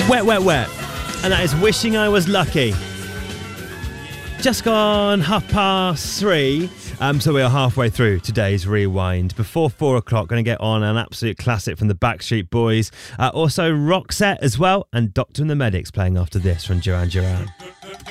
Wet, Wet, Wet. And that is Wishing I Was Lucky. Just gone 3:30. So we are halfway through today's Rewind. Before 4 o'clock, going to get on an absolute classic from the Backstreet Boys. Also Roxette as well, and Doctor and the Medics playing after this from Duran Duran.